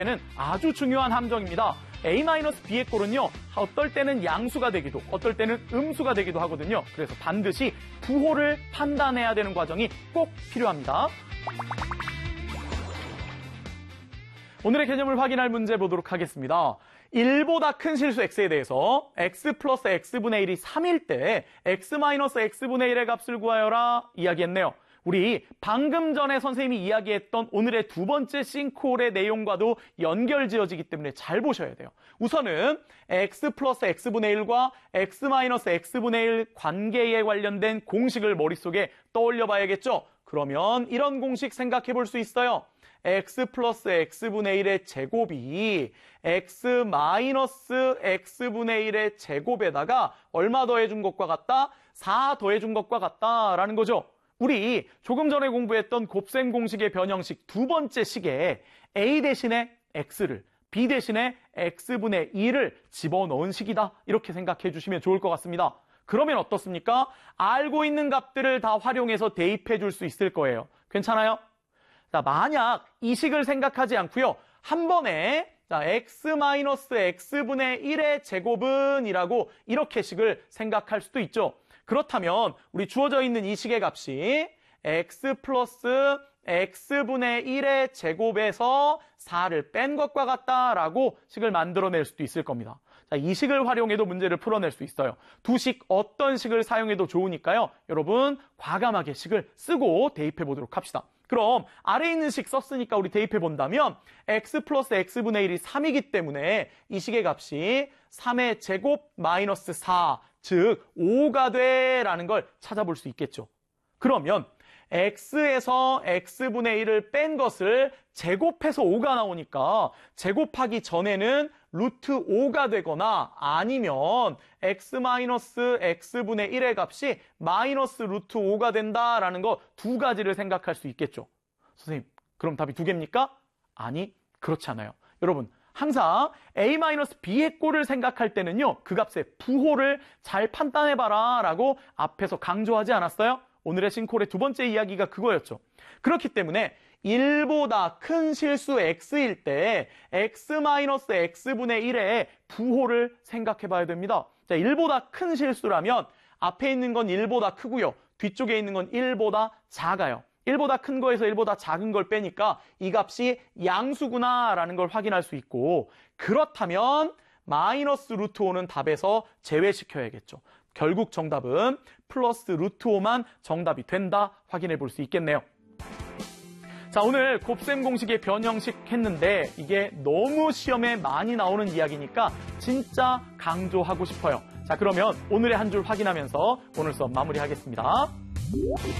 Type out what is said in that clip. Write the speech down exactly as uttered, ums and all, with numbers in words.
는 아주 중요한 함정입니다. a-b의 꼴은요, 어떨 때는 양수가 되기도, 어떨 때는 음수가 되기도 하거든요. 그래서 반드시 부호를 판단해야 되는 과정이 꼭 필요합니다. 오늘의 개념을 확인할 문제 보도록 하겠습니다. 일보다 큰 실수 x에 대해서 x 플러스 x분의 일이 삼일 때 x 마이너스 x분의 일의 값을 구하여라 이야기했네요. 우리 방금 전에 선생님이 이야기했던 오늘의 두 번째 싱크홀의 내용과도 연결지어지기 때문에 잘 보셔야 돼요. 우선은 x 플러스 x분의 일과 x 마이너스 x분의 일 관계에 관련된 공식을 머릿속에 떠올려 봐야겠죠? 그러면 이런 공식 생각해 볼 수 있어요. x 플러스 x분의 일의 제곱이 x 마이너스 x분의 일의 제곱에다가 얼마 더해준 것과 같다? 사 더해준 것과 같다라는 거죠. 우리 조금 전에 공부했던 곱셈 공식의 변형식 두 번째 식에 a 대신에 x를, b 대신에 x분의 이를 집어넣은 식이다. 이렇게 생각해 주시면 좋을 것 같습니다. 그러면 어떻습니까? 알고 있는 값들을 다 활용해서 대입해 줄 수 있을 거예요. 괜찮아요? 자, 만약 이 식을 생각하지 않고요. 한 번에 자, x 마이너스 x분의 일의 제곱은 이라고 이렇게 식을 생각할 수도 있죠. 그렇다면 우리 주어져 있는 이 식의 값이 x 플러스 x분의 일의 제곱에서 사를 뺀 것과 같다라고 식을 만들어낼 수도 있을 겁니다. 자, 이 식을 활용해도 문제를 풀어낼 수 있어요. 두 식 어떤 식을 사용해도 좋으니까요. 여러분 과감하게 식을 쓰고 대입해 보도록 합시다. 그럼 아래에 있는 식 썼으니까 우리 대입해 본다면 x 플러스 x분의 일이 삼이기 때문에 이 식의 값이 삼의 제곱 마이너스 사, 즉 오가 돼 라는 걸 찾아볼 수 있겠죠. 그러면 x에서 x분의 일을 뺀 것을 제곱해서 오가 나오니까 제곱하기 전에는 루트 오가 되거나 아니면 x 마이너스 x분의 일의 값이 마이너스 루트 오가 된다라는 거 두 가지를 생각할 수 있겠죠. 선생님, 그럼 답이 두 개입니까? 아니, 그렇지 않아요. 여러분, 항상 a-b의 꼴을 생각할 때는요, 그 값의 부호를 잘 판단해봐라 라고 앞에서 강조하지 않았어요? 오늘의 싱크홀의 두 번째 이야기가 그거였죠. 그렇기 때문에 일보다 큰 실수 x일 때 x-x분의 일의 부호를 생각해 봐야 됩니다. 자, 일보다 큰 실수라면 앞에 있는 건 일보다 크고요. 뒤쪽에 있는 건 일보다 작아요. 일보다 큰 거에서 일보다 작은 걸 빼니까 이 값이 양수구나 라는 걸 확인할 수 있고, 그렇다면 마이너스 루트 오는 답에서 제외시켜야겠죠. 결국 정답은 플러스 루트 오만 정답이 된다 확인해 볼 수 있겠네요. 자, 오늘 곱셈 공식의 변형식 했는데 이게 너무 시험에 많이 나오는 이야기니까 진짜 강조하고 싶어요. 자, 그러면 오늘의 한 줄 확인하면서 오늘 수업 마무리하겠습니다.